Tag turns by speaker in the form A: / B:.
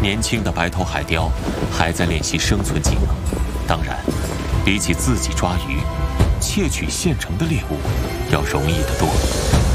A: 年轻的白头海雕还在练习生存技能。当然，比起自己抓鱼，窃取现成的猎物要容易得多。